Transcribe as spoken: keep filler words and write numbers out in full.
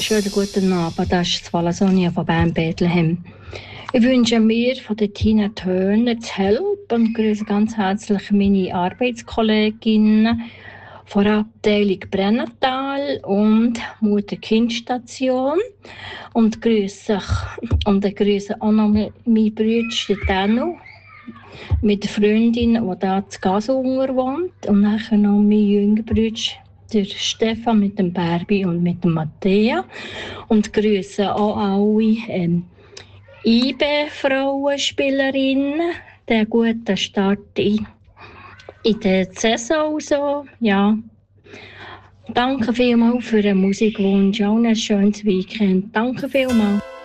Schönen guten Abend, das ist Vala Sonja von Bern Bethlehem. Ich wünsche mir von der Tina Turner das Help und grüße ganz herzlich meine Arbeitskolleginnen von der Abteilung Brennertal und Mutter-Kind-Station und grüße und ich grüße auch noch meinen Bruder Danu mit der Freundin, die da zu Gasunger wohnt, und nachher noch mein jüngerer Bruder, der Stefan mit dem Barbie und mit dem Mattea, und grüße auch alle ähm, I B-Frauenspielerinnen, den guten Start in, in der Saison. So. Ja. Danke vielmals für den Musikwunsch, auch ein schönes Weekend. Danke vielmals.